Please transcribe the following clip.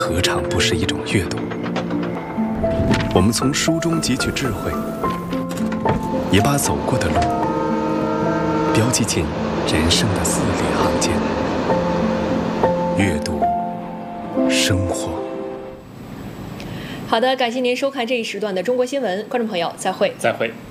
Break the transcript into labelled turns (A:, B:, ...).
A: 何尝不是一种阅读？我们从书中汲取智慧，也把走过的路标记进人生的字里行间。阅读，生活。
B: 好的，感谢您收看这一时段的中国新闻，观众朋友，再会。
C: 再会。